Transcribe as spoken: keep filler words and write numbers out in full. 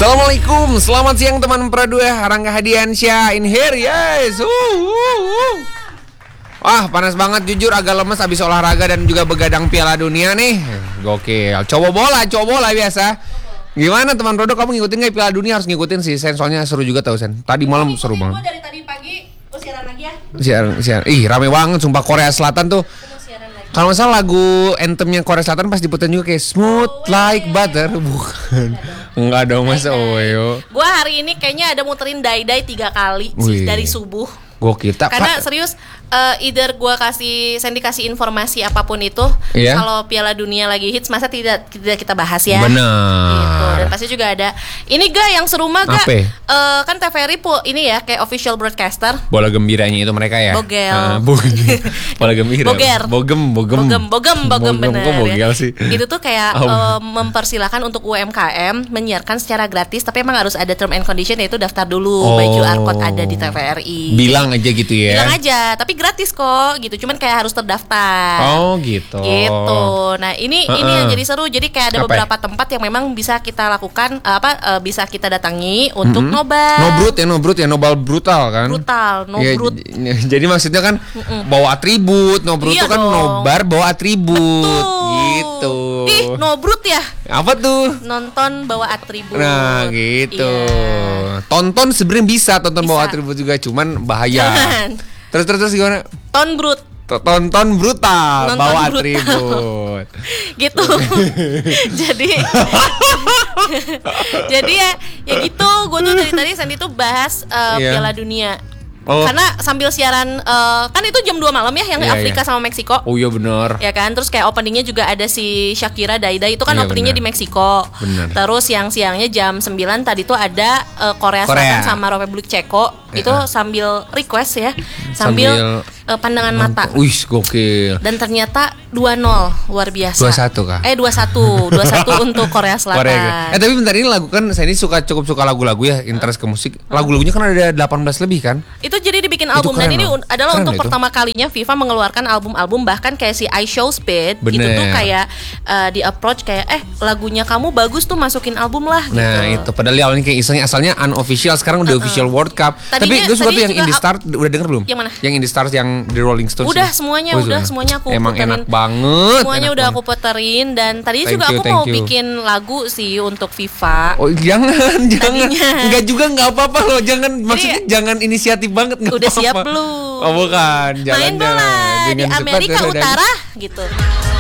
Assalamualaikum, selamat siang teman Pradu ya. Rangga Hadiansyah in here, yes. Uh, uh, uh. Wah, panas banget jujur, agak lemes habis olahraga dan juga begadang Piala Dunia nih. Gokil. Coba bola, coba bola biasa. Gimana teman Pradu, kamu ngikutin nggak Piala Dunia? Harus ngikutin sih, Sen. Soalnya seru juga tau, Sen. Tadi malam seru banget. Dari tadi pagi, oh, siaran lagi ya? Siaran, siaran. Ih, rame banget sumpah. Korea Selatan tuh. Kalau nggak salah lagu anthemnya Korea Selatan pas diputerin juga kayak Smooth oh, Like yeah. Butter. Bukan. Enggak dong mas Oyo. Gua hari ini kayaknya ada muterin Dai-Dai tiga kali sih, dari subuh. Gua kita karena pa- serius uh, either gue kasih Sandy kasih informasi apapun itu yeah. Kalau Piala Dunia lagi hits masa tidak tidak kita bahas ya. Benar. Gitu. Dan pasti juga ada ini ga yang seru mah ga uh, kan T V R I pu ini ya kayak official broadcaster. Bola gembiranya itu mereka ya. Bogel. Uh, bo- bola gembira. Boger. Bogem, bogem. Bogem, bogem, bogem, bogem bener. Kok bogel sih? Itu tuh kayak oh. uh, mempersilahkan untuk U M K M menyiarkan secara gratis, tapi emang harus ada term and condition, yaitu daftar dulu oh. by Q R code ada di T V R I. Bilang aja gitu ya. Bilang aja, tapi gratis kok gitu. Cuman kayak harus terdaftar. Oh gitu. Gitu. Nah, ini uh-uh. ini yang jadi seru. Jadi kayak ada apa beberapa ya? tempat yang memang bisa kita lakukan uh, apa uh, bisa kita datangi untuk mm-hmm. nobar. Nobrut ya, nobrut ya, nobal brutal kan. Brutal, nobrut. Ya, j- jadi maksudnya kan Mm-mm. bawa atribut. Nobrut itu iya kan dong. Nobar bawa atribut. Betul. Gitu. Ih, nobrut ya? Apa tuh? Nonton bawa atribut. Nah, gitu. Iya. Tonton sebenarnya bisa tonton bisa. Bawa atribut juga, cuman bahaya. Jangan. Terus terus terus gimana? Ton brut. Tonton brutal, Nonton bawa brutal. atribut. Gitu. Jadi Jadi ya ya gitu. Gue tuh dari tadi Sandy tuh bahas uh, yeah. Piala Dunia. Oh. Karena sambil siaran uh, kan itu jam dua malam ya yang yeah, Afrika yeah. sama Meksiko. Oh iya benar. Ya kan, terus kayak openingnya juga ada si Shakira Dai-Dai itu kan yeah, openingnya bener. Di Meksiko. Bener. Terus yang siangnya jam sembilan tadi tuh ada uh, Korea, Korea Selatan sama Republik Ceko. Yeah. Itu sambil request ya, sambil, sambil uh, pandangan mata. Wih, gokil. Dan ternyata dua nol, luar biasa. dua satu kah? Eh dua satu, dua satu untuk Korea Selatan. Korea. Eh tapi bentar, ini lagu kan saya ini suka cukup suka lagu-lagu ya, interest ke musik. Lagu-lagunya kan ada delapan belas lebih kan? Itu jadi dibikin album dan ini loh. adalah keren untuk itu. Pertama kalinya FIFA mengeluarkan album-album, bahkan kayak si I Show Speed. Bener. Itu tuh kayak uh, di approach kayak eh lagunya kamu bagus tuh masukin album lah gitu. Nah, itu padahal awalnya kayak isengnya asalnya unofficial, sekarang udah uh-uh. official World Cup. Tadinya, tapi gue suka tuh yang Indie Stars, udah denger belum? Yang mana? Yang Indie Stars yang The Rolling Stones. Udah ya? semuanya, oh, udah semuanya aku emang puterin. Enak banget. Semuanya enak udah banget. aku puterin dan tadinya thank juga you, aku mau you. bikin lagu sih untuk FIFA. Oh jangan, jangan. Tadinya. Enggak juga nggak apa-apa loh, jangan maksudnya Jadi, jangan inisiatif banget nggak udah apa-apa. siap belum? Oh bukan, main bola di Amerika Utara gitu.